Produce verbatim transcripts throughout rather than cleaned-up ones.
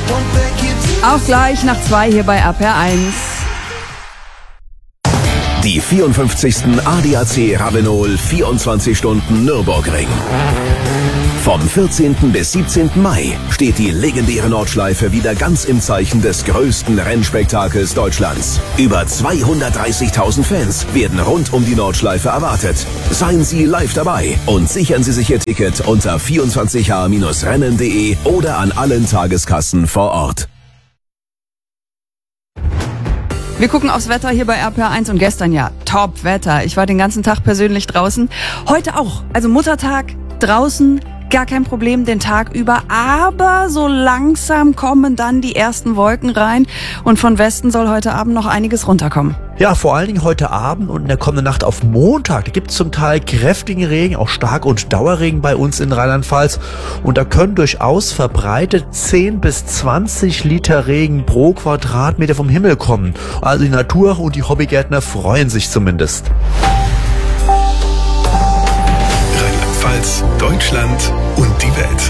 Auch gleich nach zwei hier bei R P R eins. Die vierundfünfzigsten A D A C Ravenol vierundzwanzig Stunden Nürburgring. Vom vierzehnten bis siebzehnten Mai steht die legendäre Nordschleife wieder ganz im Zeichen des größten Rennspektakels Deutschlands. Über zweihundertdreißigtausend Fans werden rund um die Nordschleife erwartet. Seien Sie live dabei und sichern Sie sich Ihr Ticket unter vierundzwanzig h rennen punkt de oder an allen Tageskassen vor Ort. Wir gucken aufs Wetter hier bei R P R eins und gestern ja Top-Wetter. Ich war den ganzen Tag persönlich draußen. Heute auch. Also Muttertag draußen. Gar kein Problem den Tag über, aber so langsam kommen dann die ersten Wolken rein und von Westen soll heute Abend noch einiges runterkommen. Ja, vor allen Dingen heute Abend und in der kommenden Nacht auf Montag. Da gibt es zum Teil kräftigen Regen, auch Stark- und Dauerregen bei uns in Rheinland-Pfalz. Und da können durchaus verbreitet zehn bis zwanzig Liter Regen pro Quadratmeter vom Himmel kommen. Also die Natur und die Hobbygärtner freuen sich zumindest. Rheinland-Pfalz, Deutschland und die Welt.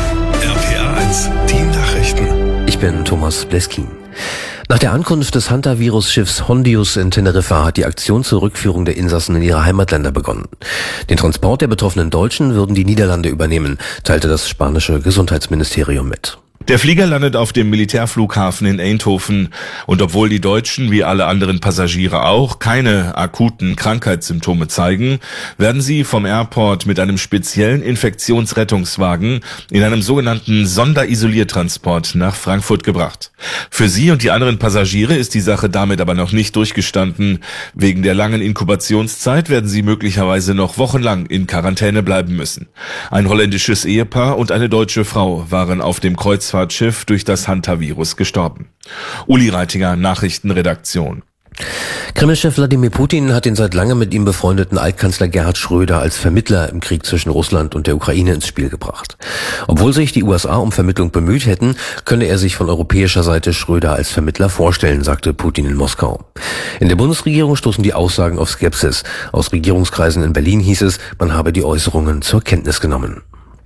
R P R eins, die Nachrichten. Ich bin Thomas Bleskin. Nach der Ankunft des Hantavirus-Schiffs Hondius in Teneriffa hat die Aktion zur Rückführung der Insassen in ihre Heimatländer begonnen. Den Transport der betroffenen Deutschen würden die Niederlande übernehmen, teilte das spanische Gesundheitsministerium mit. Der Flieger landet auf dem Militärflughafen in Eindhoven und obwohl die Deutschen wie alle anderen Passagiere auch keine akuten Krankheitssymptome zeigen, werden sie vom Airport mit einem speziellen Infektionsrettungswagen in einem sogenannten Sonderisoliertransport nach Frankfurt gebracht. Für sie und die anderen Passagiere ist die Sache damit aber noch nicht durchgestanden. Wegen der langen Inkubationszeit werden sie möglicherweise noch wochenlang in Quarantäne bleiben müssen. Ein holländisches Ehepaar und eine deutsche Frau waren auf dem Kreuzfahrt Schiff durch das Hantavirus gestorben. Uli Reitiger, Nachrichtenredaktion. Kreml-Chef Wladimir Putin hat den seit langem mit ihm befreundeten Altkanzler Gerhard Schröder als Vermittler im Krieg zwischen Russland und der Ukraine ins Spiel gebracht. Obwohl sich die U S A um Vermittlung bemüht hätten, könne er sich von europäischer Seite Schröder als Vermittler vorstellen, sagte Putin in Moskau. In der Bundesregierung stoßen die Aussagen auf Skepsis. Aus Regierungskreisen in Berlin hieß es, man habe die Äußerungen zur Kenntnis genommen.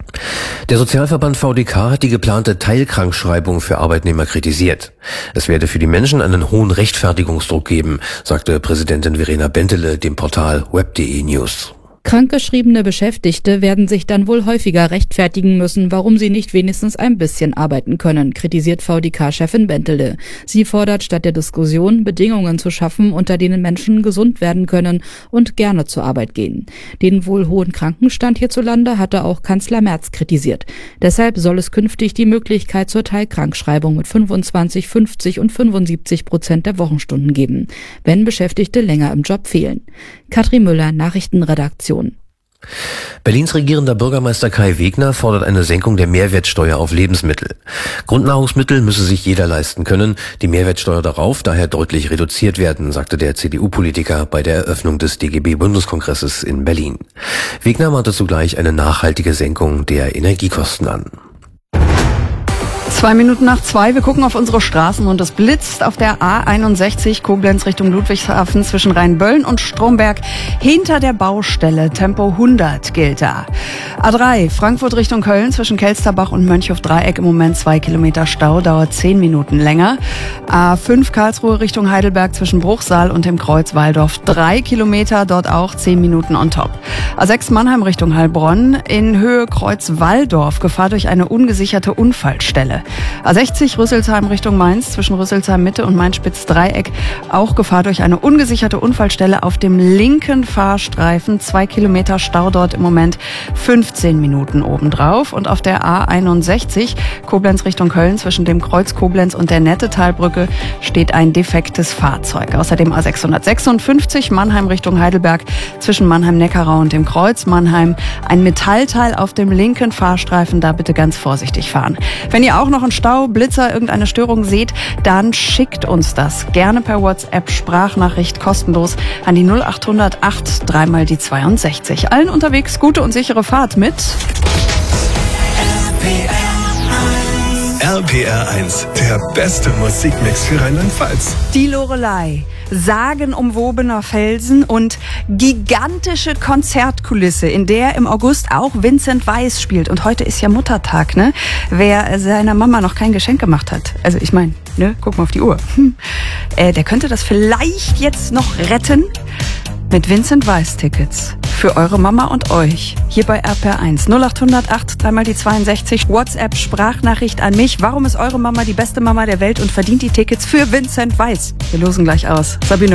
Der Sozialverband V D K hat die geplante Teilkrankschreibung für Arbeitnehmer kritisiert. Es werde für die Menschen einen hohen Rechtfertigungsdruck geben, sagte Präsidentin Verena Bentele dem Portal web punkt de News. Krankgeschriebene Beschäftigte werden sich dann wohl häufiger rechtfertigen müssen, warum sie nicht wenigstens ein bisschen arbeiten können, kritisiert V D K-Chefin Bentele. Sie fordert statt der Diskussion, Bedingungen zu schaffen, unter denen Menschen gesund werden können und gerne zur Arbeit gehen. Den wohl hohen Krankenstand hierzulande hatte auch Kanzler Merz kritisiert. Deshalb soll es künftig die Möglichkeit zur Teilkrankschreibung mit fünfundzwanzig, fünfzig und fünfundsiebzig Prozent der Wochenstunden geben, wenn Beschäftigte länger im Job fehlen. Katrin Müller, Nachrichtenredaktion. Berlins regierender Bürgermeister Kai Wegner fordert eine Senkung der Mehrwertsteuer auf Lebensmittel. Grundnahrungsmittel müsse sich jeder leisten können, die Mehrwertsteuer darauf daher deutlich reduziert werden, sagte der C D U-Politiker bei der Eröffnung des D G B-Bundeskongresses in Berlin. Wegner mahnte zugleich eine nachhaltige Senkung der Energiekosten an. Zwei Minuten nach zwei, wir gucken auf unsere Straßen und es blitzt auf der A einundsechzig Koblenz Richtung Ludwigshafen zwischen Rheinböllen und Stromberg hinter der Baustelle. Tempo hundert gilt da. A drei Frankfurt Richtung Köln zwischen Kelsterbach und Mönchhof-Dreieck im Moment zwei Kilometer Stau, dauert zehn Minuten länger. A fünf Karlsruhe Richtung Heidelberg zwischen Bruchsal und dem Kreuz Walldorf drei Kilometer, dort auch zehn Minuten on top. A sechs Mannheim Richtung Heilbronn in Höhe Kreuz Walldorf, Gefahr durch eine ungesicherte Unfallstelle. A sechzig Rüsselsheim Richtung Mainz zwischen Rüsselsheim Mitte und Mainz-Spitz-Dreieck. Auch Gefahr durch eine ungesicherte Unfallstelle auf dem linken Fahrstreifen. Zwei Kilometer Stau dort im Moment, fünfzehn Minuten obendrauf. Und auf der A einundsechzig Koblenz Richtung Köln zwischen dem Kreuz Koblenz und der Nettetalbrücke steht ein defektes Fahrzeug. Außerdem A sechshundertsechsundfünfzig Mannheim Richtung Heidelberg zwischen Mannheim-Neckarau und dem Kreuz Mannheim. Ein Metallteil auf dem linken Fahrstreifen, da bitte ganz vorsichtig fahren. Wenn ihr auch noch einen Stau, Blitzer, irgendeine Störung seht, dann schickt uns das gerne per WhatsApp Sprachnachricht kostenlos an die null acht hundert acht dreimal die zweiundsechzig. Allen unterwegs gute und sichere Fahrt mit R P R eins, der beste Musikmix für Rheinland-Pfalz. Die Loreley, sagenumwobener Felsen und gigantische Konzertkulisse, in der im August auch Vincent Weiss spielt. Und heute ist ja Muttertag, ne? Wer seiner Mama noch kein Geschenk gemacht hat. Also ich meine, ne? Guck mal auf die Uhr. Hm. Äh, der könnte das vielleicht jetzt noch retten mit Vincent Weiss Tickets. Für eure Mama und euch. Hier bei R P R eins. null acht null null acht, dreimal die zweiundsechzig. WhatsApp, Sprachnachricht an mich. Warum ist eure Mama die beste Mama der Welt und verdient die Tickets für Vincent Weiss? Wir losen gleich aus. Sabine